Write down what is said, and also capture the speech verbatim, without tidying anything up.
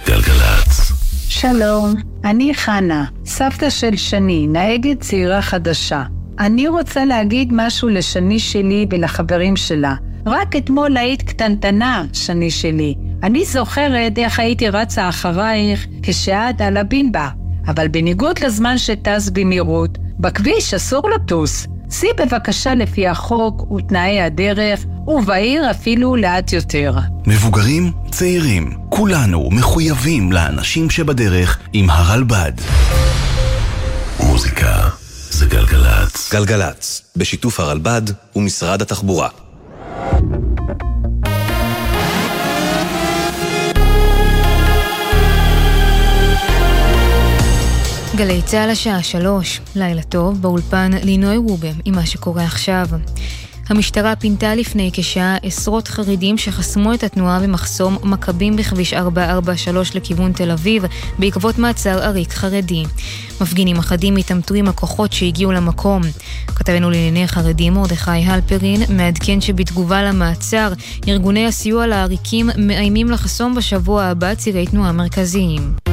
גלגלץ. שלום, אני חנה, סבתא של שני, נהגת צעירה חדשה. אני רוצה להגיד משהו לשני שלי ולחברים שלה. רק אתמול היית קטנטנה, שני שלי. אני זוכרת איך הייתי רצה אחרייך כשאת על הבינבה. אבל בניגוד לזמן שטס במהירות, בכביש אסור לטוס. סי בבקשה לפי החוק ותנאי הדרך, ובעיר אפילו לאט יותר. מבוגרים, צעירים, כולנו מחויבים לאנשים שבדרך עם הרלב"ד. מוזיקה זה גלגלץ. גלגלץ, בשיתוף הרלב"ד ומשרד התחבורה. גלי צהל השעה שלוש, לילה טוב, באולפן לינוי רובם עם מה שקורה עכשיו. המשטרה פינתה לפני כשעה עשרות חרדים שחסמו את התנועה במחסום מכבים בכביש ארבע ארבע שלוש לכיוון תל אביב בעקבות מעצר עריק חרדי. מפגינים אחדים התעמתו עם הכוחות שהגיעו למקום. כתבנו לענייני חרדים מרדכי הלפרין מעדכן שבתגובה למעצר ארגוני הסיוע לעריקים מאיימים לחסום בשבוע הבא צירי תנועה מרכזיים.